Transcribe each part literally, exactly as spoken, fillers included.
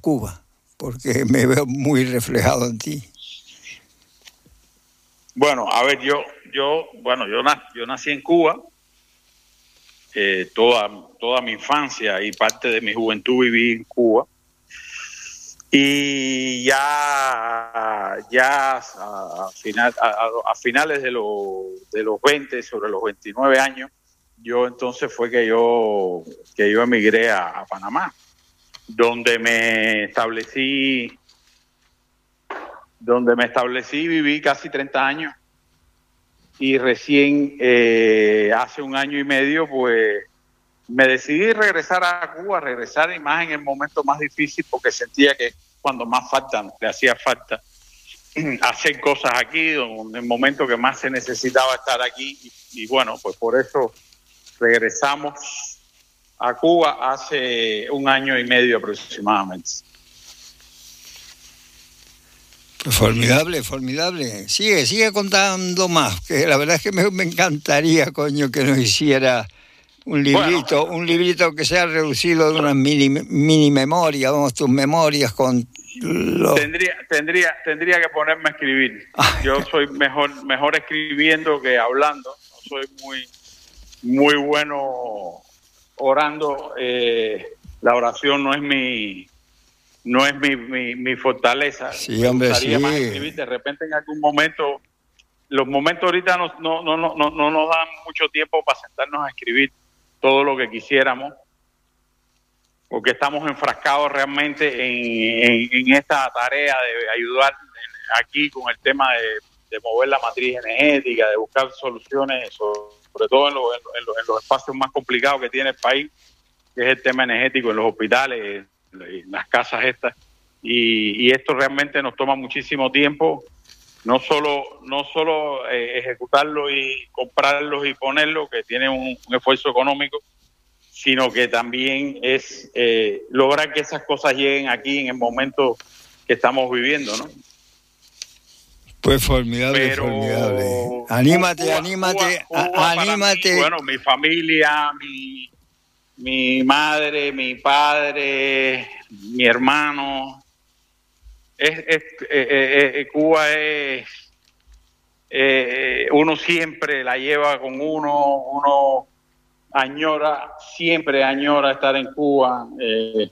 Cuba? Porque me veo muy reflejado en ti. Bueno, a ver, yo, yo, bueno, yo, nac, yo nací en Cuba, eh, toda, toda mi infancia y parte de mi juventud viví en Cuba. Y ya, ya a, final, a, a finales de, lo, de los veinte, sobre los veintinueve años, yo entonces fue que yo, que yo emigré a, a Panamá, donde me establecí, donde me establecí y viví casi treinta años. Y recién, eh, hace un año y medio, pues, me decidí regresar a Cuba, regresar y más en el momento más difícil, porque sentía que cuando más falta, le hacía falta hacer cosas aquí, en el momento que más se necesitaba estar aquí. Y, y bueno, pues por eso regresamos a Cuba hace un año y medio aproximadamente. Formidable, formidable. Sigue, sigue contando más, que la verdad es que me, me encantaría, coño, que nos hiciera un librito, bueno, un librito que sea reducido de una mini, mini memoria, vamos, tus memorias con los... Tendría, tendría, tendría que ponerme a escribir. Yo soy mejor, mejor escribiendo que hablando. No soy muy, muy bueno orando. Eh, la oración no es mi, no es mi, mi, mi fortaleza. Sí, hombre, me gustaría sí. más escribir. De repente en algún momento, los momentos ahorita no, no, no, no, no, no nos dan mucho tiempo para sentarnos a escribir todo lo que quisiéramos, porque estamos enfrascados realmente en, en, en esta tarea de ayudar aquí con el tema de, de mover la matriz energética, de buscar soluciones, sobre todo en, lo, en, lo, en los espacios más complicados que tiene el país, que es el tema energético en los hospitales, en las casas estas, y, y esto realmente nos toma muchísimo tiempo, no solo no solo eh, ejecutarlo y comprarlos y ponerlo, que tiene un, un esfuerzo económico, sino que también es eh, lograr que esas cosas lleguen aquí en el momento que estamos viviendo, ¿no? Pues formidable, Pero formidable. Anímate, Cuba, anímate, Cuba, Cuba anímate. Mí, bueno, mi familia, mi, mi madre, mi padre, mi hermano. Es, es, eh, eh, Cuba es... Eh, uno siempre la lleva con uno, uno añora, siempre añora estar en Cuba. Eh,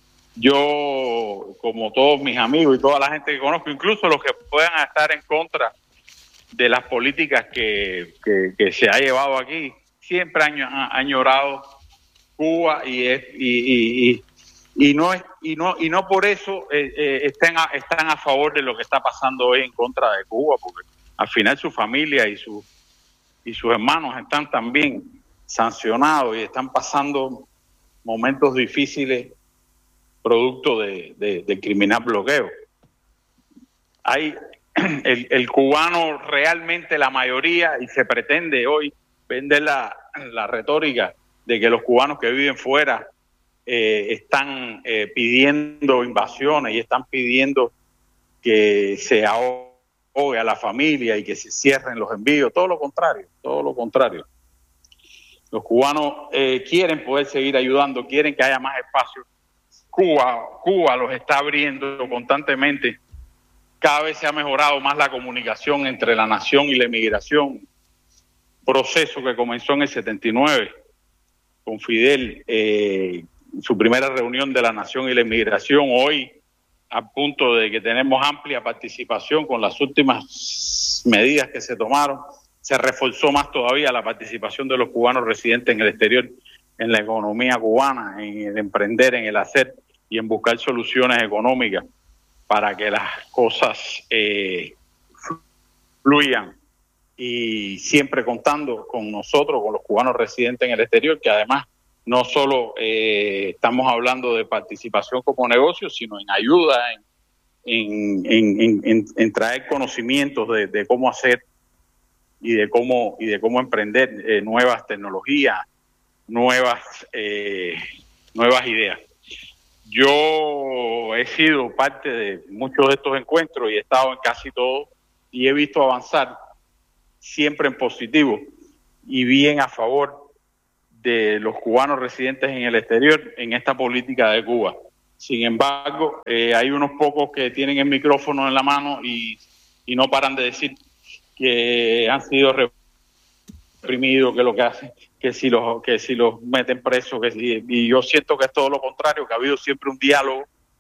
yo, como todos mis amigos y toda la gente que conozco, incluso los que puedan estar en contra de las políticas que, que, que se ha llevado aquí, siempre han añorado Cuba y, es, y, y, y, no es, y, no, y no por eso eh, eh, están, a, están a favor de lo que está pasando hoy en contra de Cuba, porque al final su familia y, su, y sus hermanos están también sancionados y están pasando momentos difíciles producto de, de, de criminal bloqueo. Hay el, el cubano realmente, la mayoría, y se pretende hoy vender la, la retórica de que los cubanos que viven fuera eh, están eh, pidiendo invasiones y están pidiendo que se ahogue a la familia y que se cierren los envíos. Todo lo contrario, todo lo contrario. Los cubanos eh, quieren poder seguir ayudando, quieren que haya más espacio. Cuba, Cuba los está abriendo constantemente. Cada vez se ha mejorado más la comunicación entre la nación y la emigración. Proceso que comenzó en el setenta y nueve con Fidel, eh, su primera reunión de la nación y la emigración. Hoy, a punto de que tenemos amplia participación con las últimas medidas que se tomaron, se reforzó más todavía la participación de los cubanos residentes en el exterior, en la economía cubana, en el emprender, en el hacer y en buscar soluciones económicas para que las cosas eh, fluyan, y siempre contando con nosotros, con los cubanos residentes en el exterior, que además no solo eh, estamos hablando de participación como negocio, sino en ayuda, en, en, en, en, en traer conocimientos de, de cómo hacer y de cómo, y de cómo emprender eh, nuevas tecnologías, nuevas, eh, nuevas ideas. Yo he sido parte de muchos de estos encuentros y he estado en casi todos y he visto avanzar siempre en positivo y bien a favor de los cubanos residentes en el exterior en esta política de Cuba. Sin embargo, eh, hay unos pocos que tienen el micrófono en la mano y, y no paran de decir que han sido reprimidos, que lo que hacen, que si los, que si los meten presos, que si, y yo siento que es todo lo contrario, que ha habido siempre un diálogo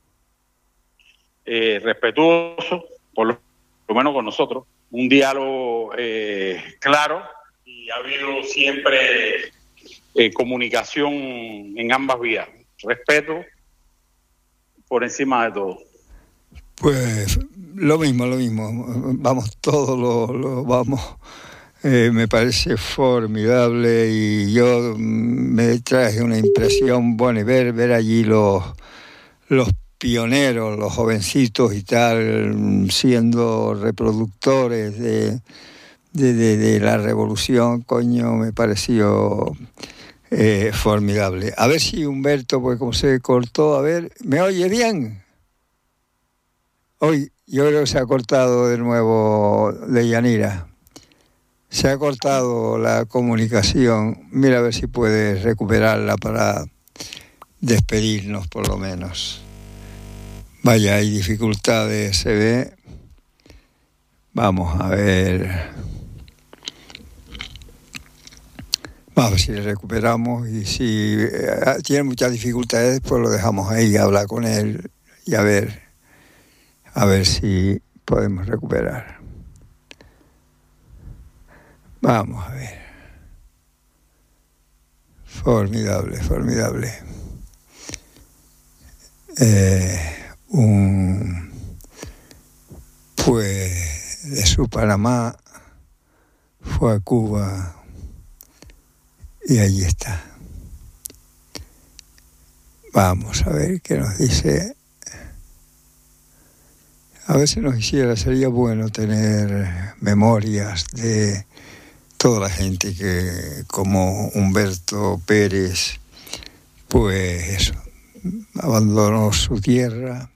eh, respetuoso, por lo, por lo menos con nosotros, un diálogo eh, claro, y ha habido siempre eh, comunicación en ambas vías, respeto por encima de todo. Pues lo mismo, lo mismo. Vamos, todos lo, lo vamos. Eh, me parece formidable y yo me traje una impresión, bueno, y ver, ver allí los, los pioneros, los jovencitos y tal, siendo reproductores de, de, de, de la revolución, coño, me pareció eh, formidable. A ver si Humberto, pues como se cortó, a ver, ¿me oye bien? Hoy yo creo que se ha cortado de nuevo de Yanira. Se ha cortado la comunicación. Mira a ver si puedes recuperarla para despedirnos por lo menos. Vaya, hay dificultades, se ve. Vamos a ver. Vamos a ver si le recuperamos y si eh, tiene muchas dificultades, pues lo dejamos ahí, hablar con él y a ver. A ver si podemos recuperar. Vamos a ver. Formidable, formidable. Eh, un, pues de su Panamá fue a Cuba y allí está. Vamos a ver qué nos dice. A veces nos hiciera, sería bueno tener memorias de toda la gente que, como Humberto Pérez, pues eso, abandonó su tierra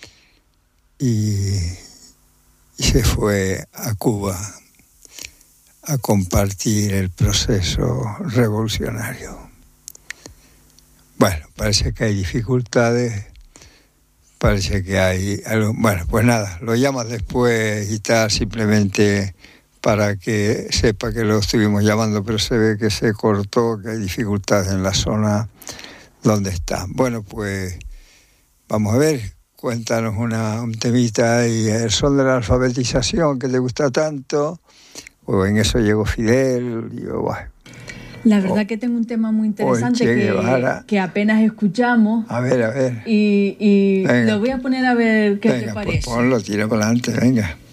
y, y se fue a Cuba a compartir el proceso revolucionario. Bueno, parece que hay dificultades. Parece que hay algo. Bueno, pues nada, lo llamas después y tal, simplemente para que sepa que lo estuvimos llamando, pero se ve que se cortó, que hay dificultades en la zona donde está. Bueno, pues vamos a ver, cuéntanos una, un temita y el son de la alfabetización que te gusta tanto, pues en eso llegó Fidel, y yo, bueno. La verdad oh, que tengo un tema muy interesante que, que apenas escuchamos. A ver, a ver. Y, y lo voy a poner a ver qué venga, te parece. Pues ponlo, tira para adelante, venga.